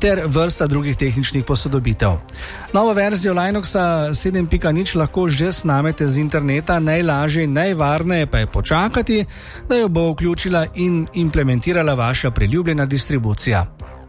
ter vrsta drugih tehničnih posodobitev. Novo verzijo Linuxa 7.0 lahko že snamete z interneta, najlažje in najvarneje pa je počakati, da jo bo vključila in implementirala vaša priljubljena distribucija.